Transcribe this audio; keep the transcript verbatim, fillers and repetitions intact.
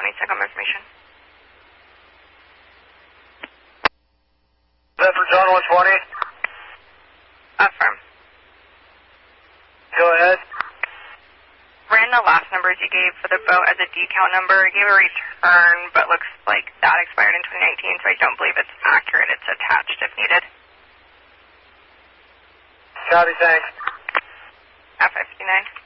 twenty-second information. Is that for John one twenty? Affirm. Go ahead. Ran the last numbers you gave for the boat as a decount number. It gave a return, but looks like that expired in twenty nineteen, so I don't believe it's accurate. It's attached if needed. Copy, thanks. F fifty-nine.